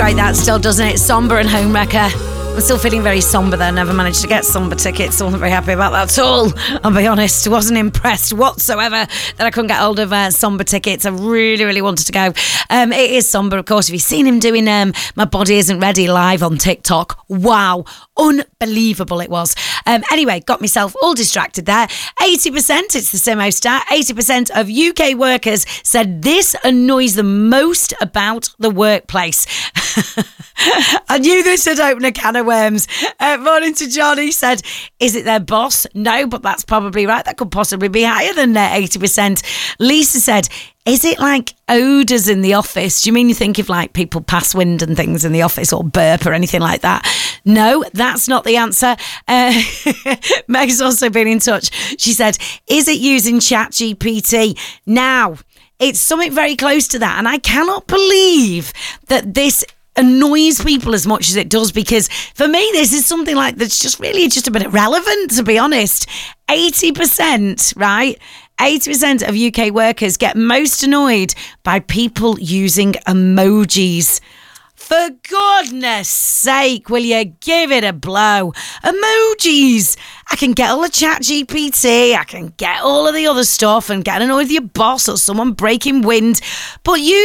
great that still, doesn't it? Somber and Homewrecker. I'm still feeling very somber there. Never managed to get somber tickets. I wasn't very happy about that at all. I'll be honest. Wasn't impressed whatsoever that I couldn't get hold of somber tickets. I really, really wanted to go. It is somber, of course. Have you seen him doing My Body Isn't Ready live on TikTok? Wow. Unbelievable it was. Anyway, got myself all distracted there. 80%, it's the Simo stat, 80% of UK workers said this annoys them most about the workplace. I knew this would open a can of worms. Morning to John, he said, is it their boss? No, but that's probably right. That could possibly be higher than 80%. Lisa said, is it like odours in the office? Do you mean you think if like people pass wind and things in the office or burp or anything like that? No, that's not the answer. Meg's also been in touch. She said, is it using ChatGPT? Now, it's something very close to that. And I cannot believe that this annoys people as much as it does, because for me this is something like that's just really just a bit irrelevant, to be honest. 80%, right? 80% of UK workers get most annoyed by people using emojis. For goodness sake, will you give it a blow? Emojis. I can get all the ChatGPT, I can get all of the other stuff and get annoyed with your boss or someone breaking wind, but you